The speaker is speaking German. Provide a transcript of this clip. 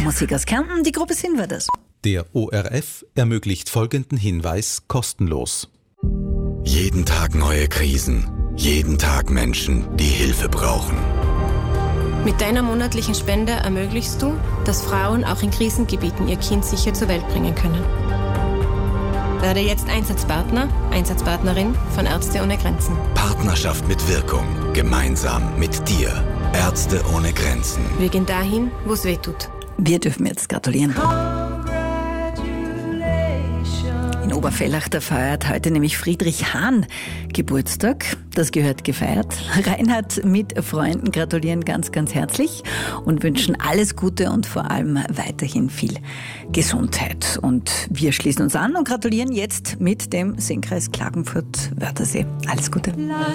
Musik aus Kärnten, die Gruppe Sinn war das. Der ORF ermöglicht folgenden Hinweis kostenlos. Jeden Tag neue Krisen, jeden Tag Menschen, die Hilfe brauchen. Mit deiner monatlichen Spende ermöglichst du, dass Frauen auch in Krisengebieten ihr Kind sicher zur Welt bringen können. Werde jetzt Einsatzpartner, Einsatzpartnerin von Ärzte ohne Grenzen. Partnerschaft mit Wirkung. Gemeinsam mit dir. Ärzte ohne Grenzen. Wir gehen dahin, wo es weh tut. Wir dürfen jetzt gratulieren. In Obervellach, da feiert heute nämlich Friedrich Hahn Geburtstag. Das gehört gefeiert. Reinhard mit Freunden gratulieren ganz, ganz herzlich und wünschen alles Gute und vor allem weiterhin viel Gesundheit. Und wir schließen uns an und gratulieren jetzt mit dem Singkreis Klagenfurt-Wörthersee. Alles Gute.